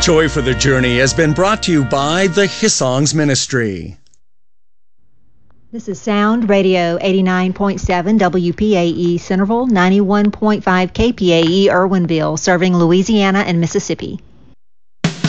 Joy for the Journey has been brought to you by the Hissongs Ministry. This is Sound Radio 89.7 WPAE Centerville, 91.5 KPAE Irwinville, serving Louisiana and Mississippi.